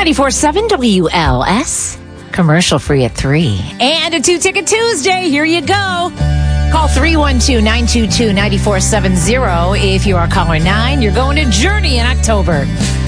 94.7 WLS. Commercial free at 3. And a 2-Ticket Tuesday. Here you go. Call 312-922-9470. If you are caller 9, you're going to Journey in October.